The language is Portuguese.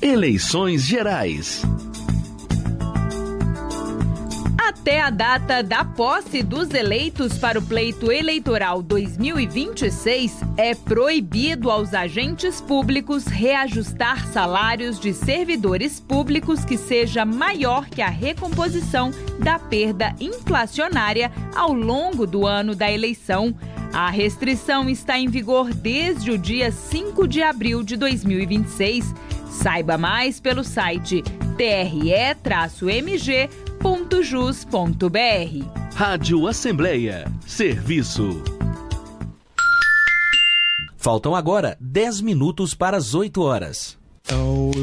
Eleições Gerais. Até a data da posse dos eleitos para o pleito eleitoral 2026, é proibido aos agentes públicos reajustar salários de servidores públicos que seja maior que a recomposição da perda inflacionária ao longo do ano da eleição. A restrição está em vigor desde o dia 5 de abril de 2026. Saiba mais pelo site tre-mg.jus.br. Rádio Assembleia. Serviço. Faltam agora 10 minutos para as 8 horas.